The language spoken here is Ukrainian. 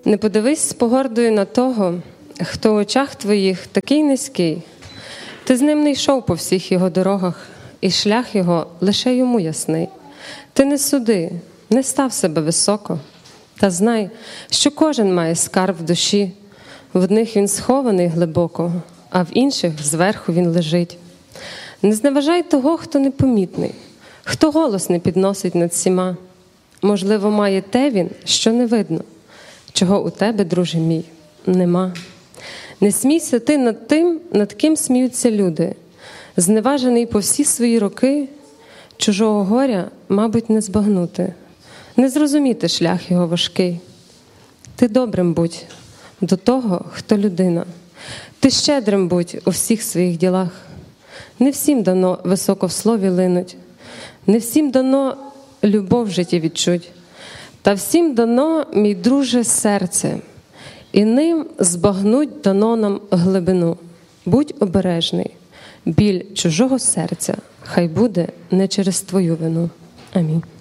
Не подивись з погордою на того, хто в очах твоїх такий низький. Ти з ним не йшов по всіх його дорогах, і шлях його лише йому ясний. Ти не суди, не став себе високо, та знай, що кожен має скарб в душі. В одних він схований глибоко, а в інших зверху він лежить. Не зневажай того, хто непомітний, хто голос не підносить над всіма. Можливо, має те він, що не видно, чого у тебе, друже мій, нема. Не смійся ти над тим, над ким сміються люди. Зневажений по всі свої роки, чужого горя, мабуть, не збагнути, не зрозуміти шлях його важкий. Ти добрим будь до того, хто людина. Ти щедрим будь у всіх своїх ділах. Не всім дано високо в слові линуть, не всім дано любов в житті відчуть. Та всім дано, мій друже, серце, і ним збагнуть дано нам глибину. Будь обережний, біль чужого серця хай буде не через твою вину. Амінь.